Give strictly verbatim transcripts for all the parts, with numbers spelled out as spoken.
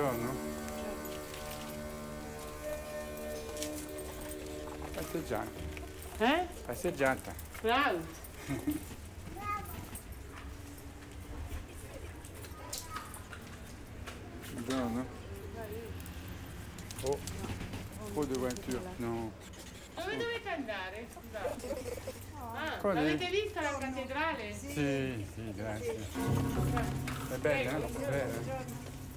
Buongiorno. Passeggiata. Eh? Passeggiata. Bravo. Buongiorno. Oh, trop de voiture. No. Dove dovete andare? Scusate. Ah, Qual è? l'avete vista la cattedrale? Sì, sì, grazie. È bella, eh? Bella.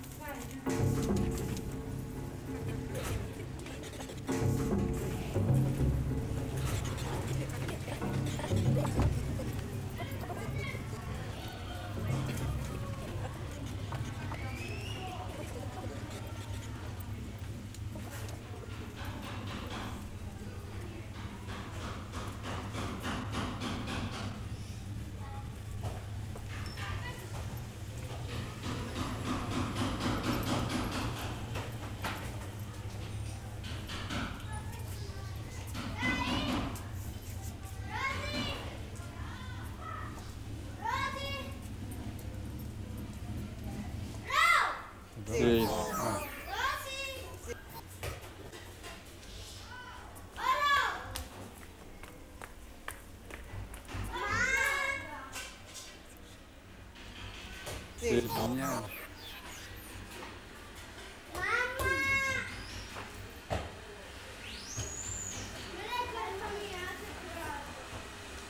Sì. Ah. Sì, segnale.